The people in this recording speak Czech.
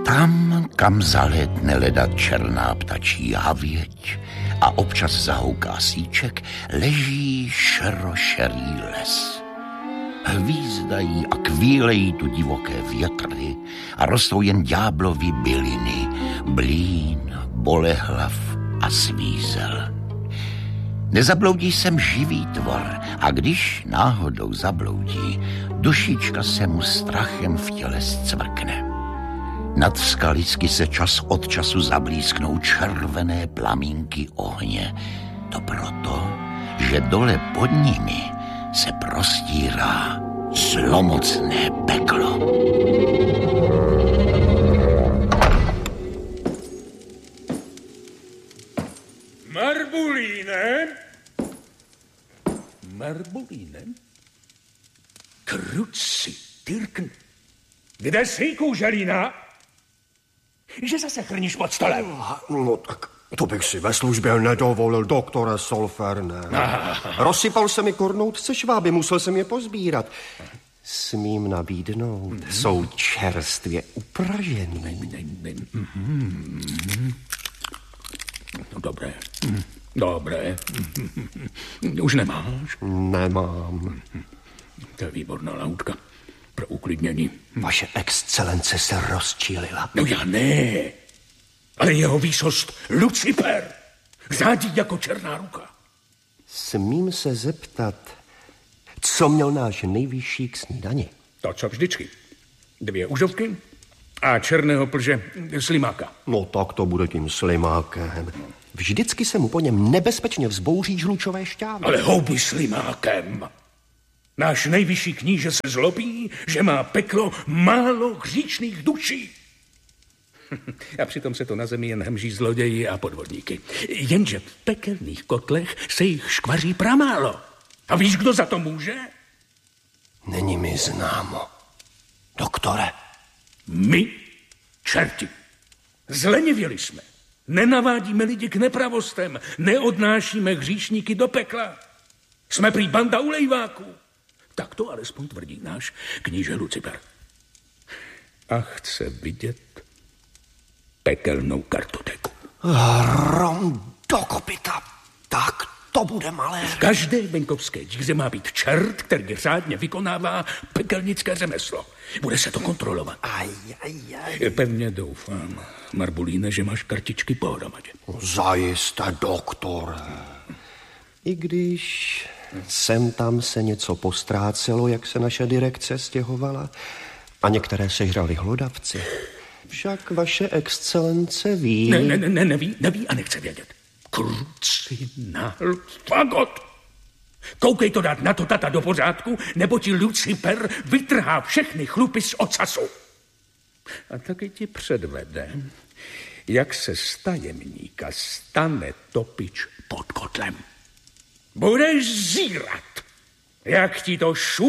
Tam, kam zalétne leda černá ptačí havěť a občas zahouká síček, leží šerošerý les. Hvízdají a kvílejí tu divoké větry a rostou jen ďáblovy byliny, blín, bolehlav a svízel. Nezabloudí sem živý tvor a když náhodou zabloudí, dušička se mu strachem v těle zcvrkne. Nad skalisky se čas od času zablísknou červené plamínky ohně. To proto, že dole pod nimi se prostírá zlomocné peklo. Marbulíne? Kruci, Tyrkn. Kde jsi, kůželína? Že zase chrníš pod stolem? No tak to bych si ve službě nedovolil, doktore Solferne. Rozsypal se mi kornout šváby, musel jsem je pozbírat. Smím nabídnout, jsou čerstvě upražený. No, dobré. Už nemáš? Nemám. To je výborná lautka pro uklidnění. Vaše excelence se rozčílila. No já ne, ale jeho výsost Lucifer řádí jako černá ruka. Smím se zeptat, co měl náš nejvyšší k snídani? To, co vždycky. 2 užovky a černého plže slimáka. No tak to bude tím slimákem. Vždycky se mu po něm nebezpečně vzbouří žlučové šťávy. Ale houby slimákem. Náš nejvyšší kníže se zlobí, že má peklo málo hříšných duší. A přitom se to na zemi jen hemží zloději a podvodníky. Jenže v pekelných kotlech se jich škvaří pramálo. A víš, kdo za to může? Není mi známo. Doktore. My, čerti. Zlenivěli jsme. Nenavádíme lidi k nepravostem. Neodnášíme hříšníky do pekla. Jsme prý banda ulejváků. Tak to alespoň tvrdí náš kníže Lucifer. A chce vidět pekelnou kartotéku. Rom do kopyta. Tak to bude malé. V každé venkovské díře má být čert, který řádně vykonává pekelnické řemeslo. Bude se to kontrolovat. Pevně doufám, Marbulíne, že máš kartičky pohromadě. Zajisté, doktore. I když sem tam se něco postrácelo, jak se naše direkce stěhovala, a některé sežrali hlodavci. Však vaše excelence ví... Neví a nechce vědět. Kruci nál fagot. Koukej to dát na to tata do pořádku, nebo ti Lucifer vytrhá všechny chlupy z ocasu. A taky ti předvede, jak se z tajemníka stane topič pod kotlem. Budeš zírat, jak ti to